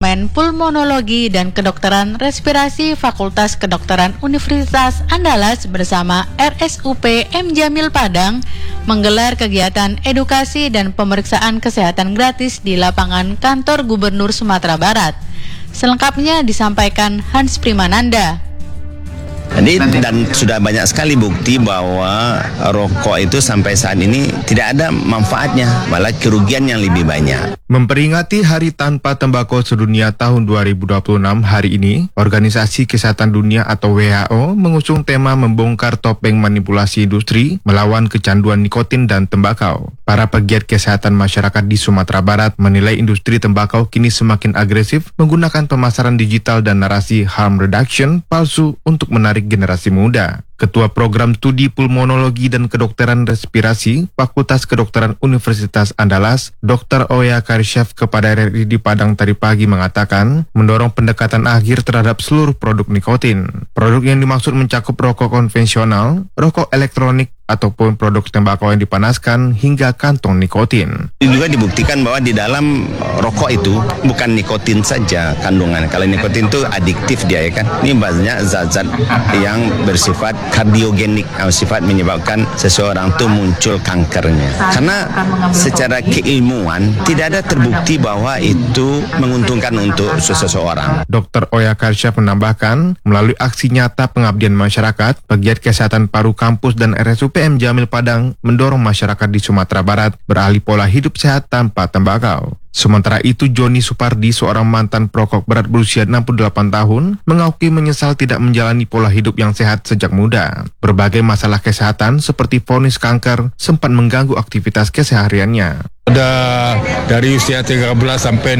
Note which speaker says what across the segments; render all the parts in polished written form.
Speaker 1: Departemen Pulmonologi dan Kedokteran Respirasi Fakultas Kedokteran Universitas Andalas bersama RSUP M. Jamil Padang menggelar kegiatan edukasi dan pemeriksaan kesehatan gratis di lapangan kantor Gubernur Sumatera Barat. Selengkapnya disampaikan Hans Primananda.
Speaker 2: Dan sudah banyak sekali bukti bahwa rokok itu sampai saat ini tidak ada manfaatnya, malah kerugian yang lebih banyak.
Speaker 3: Memperingati Hari Tanpa Tembakau Sedunia tahun 2026 hari ini, Organisasi Kesehatan Dunia atau WHO mengusung tema membongkar topeng manipulasi industri melawan kecanduan nikotin dan tembakau. Para pegiat kesehatan masyarakat di Sumatera Barat menilai industri tembakau kini semakin agresif menggunakan pemasaran digital dan narasi harm reduction palsu untuk menarik generasi muda. Ketua Program Studi Pulmonologi dan Kedokteran Respirasi Fakultas Kedokteran Universitas Andalas, Dr. Oya Karsyaf kepada RRI di Padang tadi pagi mengatakan mendorong pendekatan akhir terhadap seluruh produk nikotin. Produk yang dimaksud mencakup rokok konvensional, rokok elektronik, ataupun produk tembakau yang dipanaskan hingga kantong nikotin.
Speaker 2: Juga dibuktikan bahwa di dalam rokok itu bukan nikotin saja kandungan. Kalau nikotin itu adiktif dia, ya kan. Ini banyak zat-zat yang bersifat kardiogenik, sifat menyebabkan seseorang itu muncul kankernya. Karena secara keilmuan tidak ada terbukti bahwa itu menguntungkan untuk seseorang.
Speaker 3: Dr. Oya Karsyaf menambahkan, melalui aksi nyata pengabdian masyarakat, pegiat kesehatan paru kampus dan RSUP M. Jamil Padang mendorong masyarakat di Sumatera Barat beralih pola hidup sehat tanpa tembakau. Sementara itu, Joni Supardi, seorang mantan perokok berat berusia 68 tahun, mengakui menyesal tidak menjalani pola hidup yang sehat sejak muda. Berbagai masalah kesehatan seperti vonis kanker sempat mengganggu aktivitas kesehariannya.
Speaker 4: Ada dari usia 13 sampai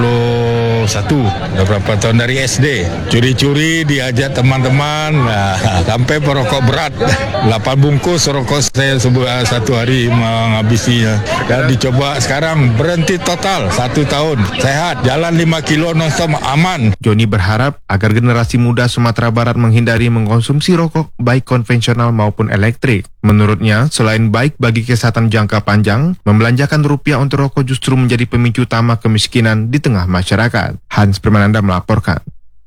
Speaker 4: 61, udah berapa tahun dari SD. Curi-curi diajak teman-teman, sampai perokok berat. 8 bungkus rokok saya satu hari menghabisinya. Dan dicoba sekarang berhenti total 1 tahun. Sehat, jalan 5 kilo non-stop aman.
Speaker 3: Joni berharap agar generasi muda Sumatera Barat menghindari mengkonsumsi rokok baik konvensional maupun elektrik. Menurutnya, selain baik bagi kesehatan jangka panjang, membelanjakan rupiah untuk rokok justru menjadi pemicu utama kemiskinan di tengah masyarakat. Hans Primananda melaporkan.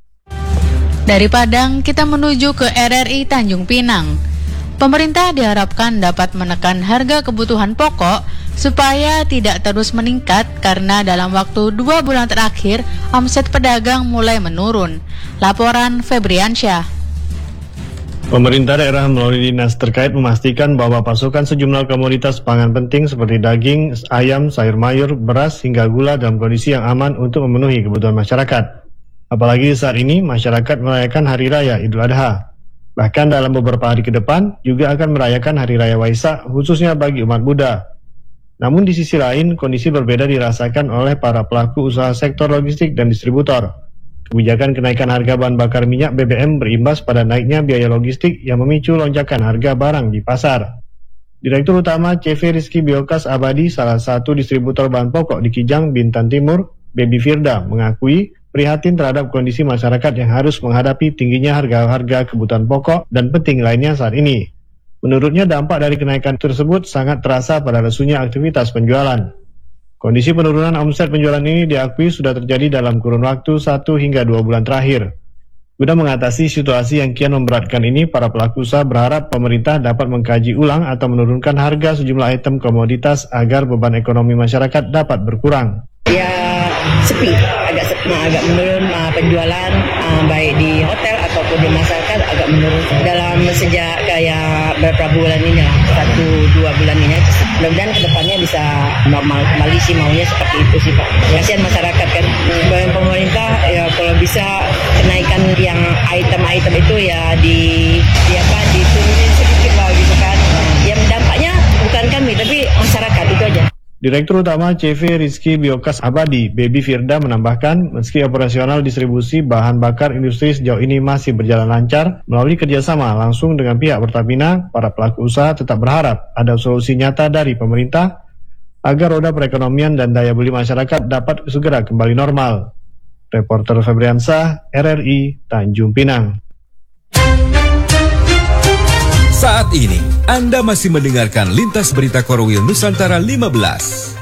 Speaker 1: Dari Padang, kita menuju ke RRI Tanjung Pinang. Pemerintah diharapkan dapat menekan harga kebutuhan pokok supaya tidak terus meningkat karena dalam waktu 2 bulan terakhir, omset pedagang mulai menurun. Laporan Febriansyah.
Speaker 5: Pemerintah daerah melalui dinas terkait memastikan bahwa pasokan sejumlah komoditas pangan penting seperti daging, ayam, sayur mayur, beras, hingga gula dalam kondisi yang aman untuk memenuhi kebutuhan masyarakat. Apalagi saat ini masyarakat merayakan Hari Raya Idul Adha. Bahkan dalam beberapa hari ke depan juga akan merayakan Hari Raya Waisak khususnya bagi umat Buddha. Namun di sisi lain kondisi berbeda dirasakan oleh para pelaku usaha sektor logistik dan distributor. Kebijakan kenaikan harga bahan bakar minyak BBM berimbas pada naiknya biaya logistik yang memicu lonjakan harga barang di pasar. Direktur Utama CV Rizky Biokas Abadi, salah satu distributor bahan pokok di Kijang, Bintan Timur, Baby Firda, mengakui prihatin terhadap kondisi masyarakat yang harus menghadapi tingginya harga-harga kebutuhan pokok dan penting lainnya saat ini. Menurutnya dampak dari kenaikan tersebut sangat terasa pada lesunya aktivitas penjualan. Kondisi penurunan omset penjualan ini diakui sudah terjadi dalam kurun waktu 1 hingga 2 bulan terakhir. Guna mengatasi situasi yang kian memberatkan ini, para pelaku usaha berharap pemerintah dapat mengkaji ulang atau menurunkan harga sejumlah item komoditas agar beban ekonomi masyarakat dapat berkurang.
Speaker 6: Ya sepi, agak menurun penjualan baik di hotel ataupun di masyarakat agak menurun dalam sejak kayak beberapa bulan ini lah, 1-2 bulan ini. Mudah-mudahan kedepannya bisa normal kembali sih, maunya seperti itu sih Pak. Kasihan masyarakat kan, pemerintah ya kalau bisa kenaikan yang item-item itu ya diturunin sedikit lah gitu kan. Yang dampaknya bukan kami tapi masyarakat itu aja.
Speaker 5: Direktur Utama CV Rizky Biokas Abadi, Baby Firda, menambahkan meski operasional distribusi bahan bakar industri sejauh ini masih berjalan lancar, melalui kerjasama langsung dengan pihak Pertamina, para pelaku usaha tetap berharap ada solusi nyata dari pemerintah agar roda perekonomian dan daya beli masyarakat dapat segera kembali normal. Reporter Febriansyah, RRI, Tanjung Pinang.
Speaker 7: Saat ini, Anda masih mendengarkan Lintas Berita Korwil Nusantara 15.